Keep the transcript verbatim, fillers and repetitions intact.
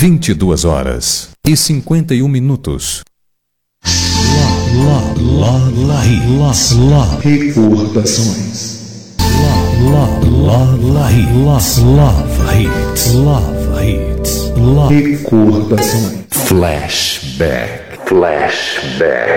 vinte e duas horas e cinquenta e um minutos. Love, love, love, love, love. Recordações. Love, love, love, love, love, hits, love, hits, love. Recordações. Flashback, flashback.